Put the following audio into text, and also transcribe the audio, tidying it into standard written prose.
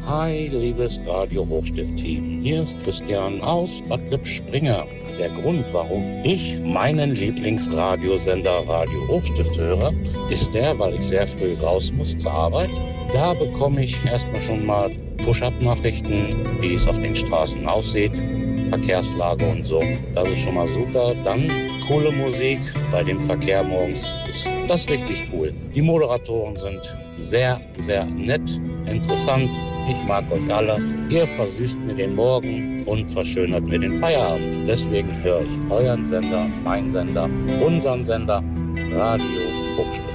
Hi, liebes Radio Hochstift-Team. Hier ist Christian aus Bad Lippspringe. Der Grund, warum ich meinen Lieblingsradiosender Radio Hochstift höre, ist der, weil ich sehr früh raus muss zur Arbeit. Da bekomme ich erstmal schon mal Push-Up-Nachrichten, wie es auf den Straßen aussieht, Verkehrslage und so. Das ist schon mal super. Dann coole Musik bei dem Verkehr morgens. Das ist richtig cool. Die Moderatoren sind sehr, sehr nett, interessant. Ich mag euch alle. Ihr versüßt mir den Morgen und verschönert mir den Feierabend. Deswegen höre ich euren Sender, meinen Sender, unseren Sender, Radio Hochstift.